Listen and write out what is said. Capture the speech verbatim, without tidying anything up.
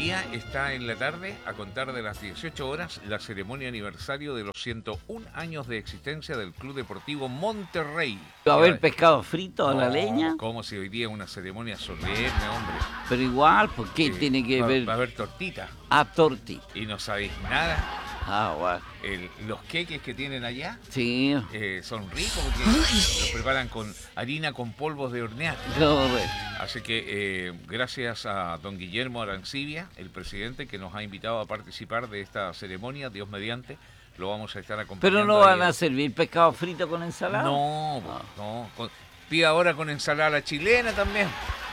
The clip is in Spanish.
día está en la tarde, a contar de las dieciocho horas, la ceremonia aniversario de los ciento un años de existencia del Club Deportivo Monterrey. ¿Va a haber pescado frito a no, la leña? Como si hoy día es una ceremonia solemne, hombre. Pero igual, ¿por qué Eh, tiene que va, ver? Va a haber tortita. Ah, torti. Y no sabéis nada. Ah, bueno. El, los queques que tienen allá Sí. eh, son ricos porque los preparan con harina con polvos de hornear. Correcto. Así que eh, gracias a don Guillermo Arancibia, el presidente, que nos ha invitado a participar de esta ceremonia, Dios mediante, lo vamos a estar acompañando. ¿Pero no van ahí. a servir pescado frito con ensalada? No, no. no con, pida ahora con ensalada chilena también.